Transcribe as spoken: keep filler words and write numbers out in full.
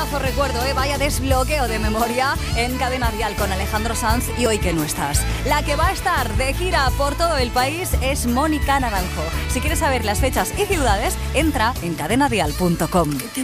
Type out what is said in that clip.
temazo, recuerdo, ¿eh? Vaya desbloqueo de memoria en Cadena Dial con Alejandro Sanz y Hoy que no estás. La que va a estar de gira por todo el país es Mónica Naranjo. Si quieres saber las fechas y ciudades, entra en cadena dial punto com.